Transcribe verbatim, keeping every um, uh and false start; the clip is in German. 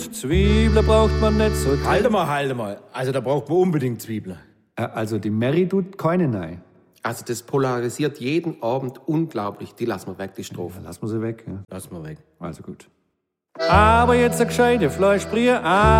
Zwiebeln braucht man nicht so. Halte mal, halte mal. Also da braucht man unbedingt Zwiebeln. Äh, also die Mary tut keine rein. Also das polarisiert jeden Abend unglaublich. Die lassen wir weg, die Strophe. Ja, lassen wir sie weg. Ja. Lass mal weg. Also gut. Aber jetzt eine gescheite Fleischbrie.